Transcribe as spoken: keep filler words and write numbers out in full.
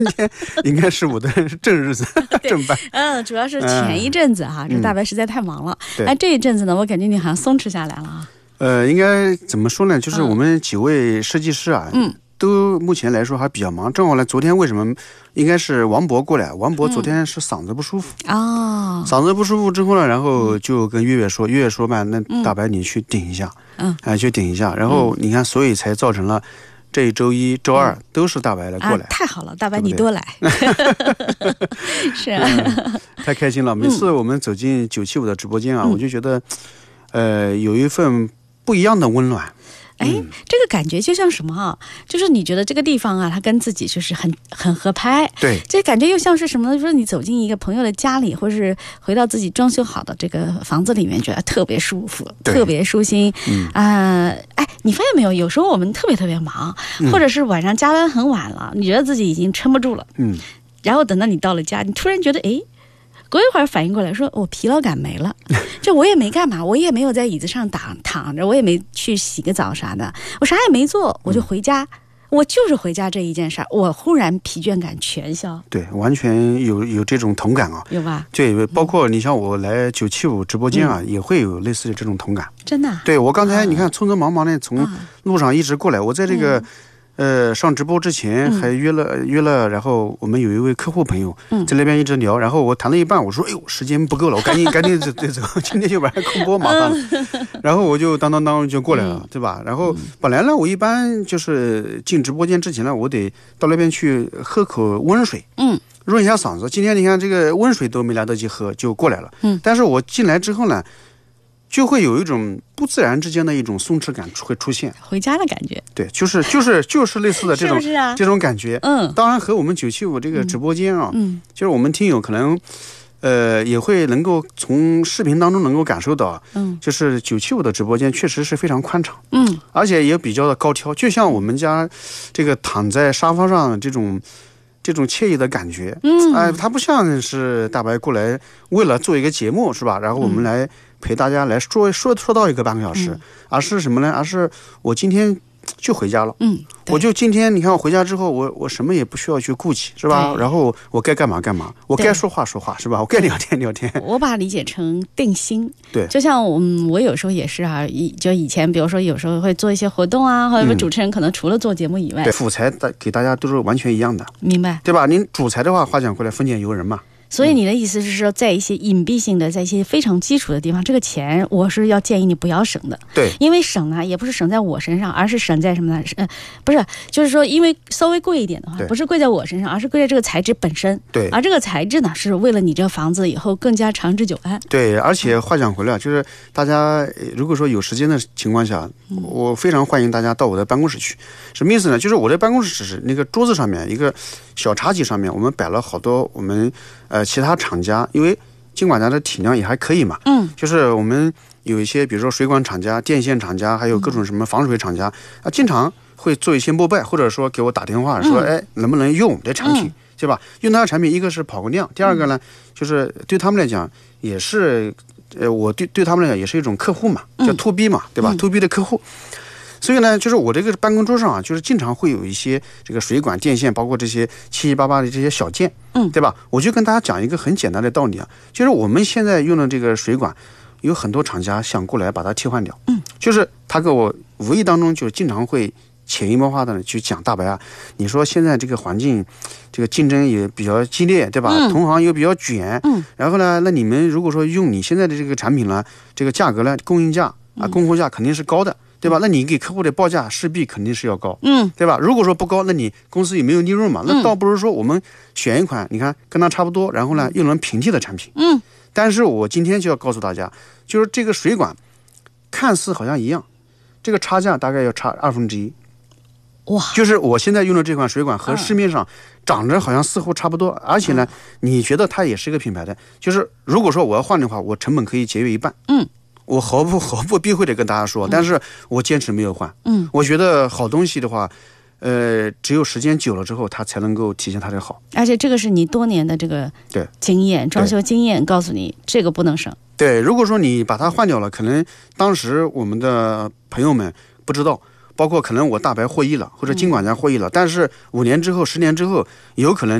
天应该是我的正日子正办。 嗯，主要是前一阵子哈、啊，这大白实在太忙了。 嗯、 哎，这一阵子呢，我感觉你好像松弛下来了啊。 呃，应该怎么说呢？就是我们几位设计师啊，嗯，都目前来说还比较忙。正好呢，昨天为什么应该是王博过来？王博昨天是嗓子不舒服啊、嗯哦，嗓子不舒服之后呢，然后就跟月月说，月月说吧，那大白你去顶一下，嗯，哎、呃，去顶一下。然后你看，所以才造成了这一周一、周二都是大白来过来。 啊、太好了，大白你多来，是啊、 嗯，太开心了。每次我们走进九七五的直播间啊，嗯、我就觉得，呃，有一份不一样的温暖。 哎，这个感觉就像什么啊？就是你觉得这个地方啊，它跟自己就是很很合拍。 对， 这感觉又像是什么呢？就是你走进一个朋友的家里，或是回到自己装修好的这个房子里面，觉得特别舒服，特别舒心。嗯啊、呃，哎，你发现没有？有时候我们特别特别忙，或者是晚上加班很晚了，你觉得自己已经撑不住了。嗯，然后等到你到了家，你突然觉得，哎。过一会儿反应过来说，我疲劳感没了，这我也没干嘛，我也没有在椅子上躺躺着，我也没去洗个澡啥的，我啥也没做，我就回家，我就是回家这一件事儿，我忽然疲倦感全消。 对，完全有有这种同感啊， 有吧？ 对，包括你像我来九七五直播间啊、嗯，也会有类似的这种同感。 真的、啊？ 对，我刚才你看匆匆忙忙的从路上一直过来，我在这个。嗯呃，上直播之前还约了、嗯、约了，然后我们有一位客户朋友在那边一直聊，嗯、然后我谈了一半，我说：“哎呦，时间不够了，我赶紧赶紧走走，今天就晚上空播马上。嗯”然后我就当当当就过来了，嗯、对吧？然后本来呢，我一般就是进直播间之前呢，我得到那边去喝口温水，嗯，润一下嗓子。今天你看这个温水都没来得及喝，就过来了。嗯，但是我进来之后呢。就会有一种不自然之间的一种松弛感会出现， 回家的感觉。 对，就是就是就是类似的这种是不是、啊、 这种感觉。嗯，当然和我们九七五这个直播间啊，嗯，就是我们听友可能，呃，也会能够从视频当中能够感受到，嗯，就是九七五的直播间确实是非常宽敞，嗯，而且也比较的高挑，就像我们家这个躺在沙发上这种。这种惬意的感觉，嗯，哎、呃，它不像是大白过来为了做一个节目，是吧？然后我们来陪大家来说说说到一个半个小时，嗯、而是什么呢？而是我今天就回家了，嗯，我就今天你看我回家之后，我我什么也不需要去顾忌，是吧？然后我该干嘛干嘛，我该说话说话，是吧？我该聊天聊天。 我把它理解成定心， 对， 就像我嗯，我有时候也是啊，以就以前比如说有时候会做一些活动啊，或者主持人可能除了做节目以外， 对，辅材的给大家都是完全一样的， 明白？ 对吧？您主材的话，话讲回来，丰俭由人嘛。 所以你的意思是说，在一些隐蔽性的，在一些非常基础的地方，这个钱我是要建议你不要省的。 对， 因为省呢，也不是省在我身上，而是省在什么呢？呃，不是，就是说，因为稍微贵一点的话，不是贵在我身上，而是贵在这个材质本身。 对， 而这个材质呢，是为了你这个房子以后更加长治久安。 对，而且话讲回来，就是大家如果说有时间的情况下，嗯、我非常欢迎大家到我的办公室去。什么意思呢？就是我的办公室是那个桌子上面一个小茶几上面，我们摆了好多我们。呃，其他厂家，因为金管家的体量也还可以嘛，嗯，就是我们有一些，比如说水管厂家、电线厂家，还有各种什么防水厂家，啊，经常会做一些膜拜，或者说给我打电话说，嗯、哎，能不能用我们的产品，嗯、对吧？用他的产品，一个是跑个量，第二个呢，嗯、就是对他们来讲也是，呃，我对对他们来讲也是一种客户嘛，叫 to B 嘛，对吧、嗯、？to B 的客户。所以呢，就是我这个办公桌上啊，就是经常会有一些这个水管、电线，包括这些七七八八的这些小件，嗯，对吧？我就跟大家讲一个很简单的道理啊，就是我们现在用的这个水管，有很多厂家想过来把它替换掉，嗯，就是他给我无意当中就经常会潜移默化的去讲大白啊，你说现在这个环境，这个竞争也比较激烈，对吧？嗯、同行又比较卷，嗯，然后呢，那你们如果说用你现在的这个产品呢，这个价格呢，供应价啊，供货价肯定是高的。对吧？那你给客户的报价势必肯定是要高，嗯，对吧？如果说不高，那你公司也没有利润嘛，那倒不如说我们选一款，你看跟它差不多，然后呢又能平替的产品，嗯。但是我今天就要告诉大家，就是这个水管，看似好像一样，这个差价大概要差二分之一，哇！就是我现在用的这款水管和市面上长着好像似乎差不多，而且呢，你觉得它也是一个品牌的，就是如果说我要换的话，我成本可以节约一半，嗯。我毫不毫不避讳的跟大家说，但是我坚持没有换。嗯，我觉得好东西的话，呃，只有时间久了之后，它才能够体现它的好。 而且这个是你多年的这个对经验，装修经验告诉你，这个不能省。 对，如果说你把它换掉了，可能当时我们的朋友们不知道， 包括可能我大白获益了，或者金管家获益了，但是五年之后、十年之后，有可能